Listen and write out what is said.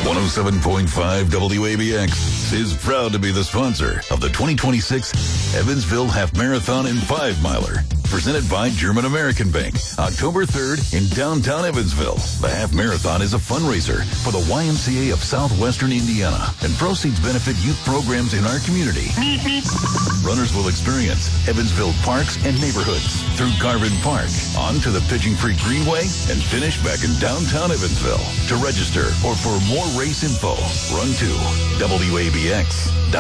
107.5 WABX is proud to be the sponsor of the 2026 Evansville Half Marathon and 5-Miler. Presented by German American Bank, October 3rd in downtown Evansville. The Half Marathon is a fundraiser for the YMCA of Southwestern Indiana, and proceeds benefit youth programs in our community. Runners will experience Evansville parks and neighborhoods through Garvin Park, on to the Pigeon Creek Greenway, and finish back in downtown Evansville. To register or for more race info, run to WABX.com.